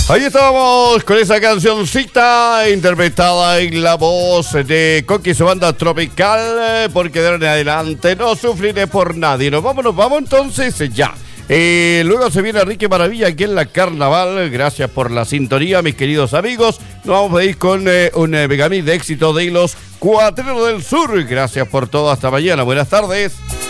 Ahí estábamos con esa cancioncita interpretada en la voz de Coqui y su banda Tropical. Porque de ahora en adelante no sufriré por nadie. Nos vamos entonces ya. Luego se viene Ricky Maravilla aquí en la Carnaval. Gracias por la sintonía, mis queridos amigos. Nos vamos a ir con un megamix de éxito de los Cuatreros del Sur. Gracias por todo, hasta mañana. Buenas tardes.